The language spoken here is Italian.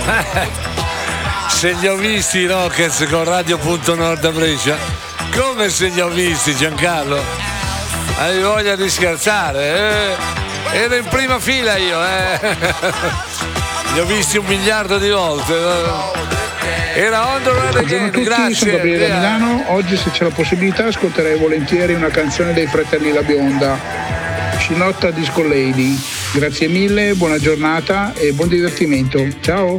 Se li ho visti i Rockets con Radio.Nord a Brescia, come se li ho visti, Giancarlo? Hai voglia di scherzare? Ero in prima fila io, li ho visti 1 miliardo di volte. Era On The Road Again, grazie. Sono Gabriele da Milano. Oggi, se c'è la possibilità, ascolterei volentieri una canzone dei Fratelli La Bionda, Scinotta Disco Lady. Grazie mille, buona giornata e buon divertimento. Ciao.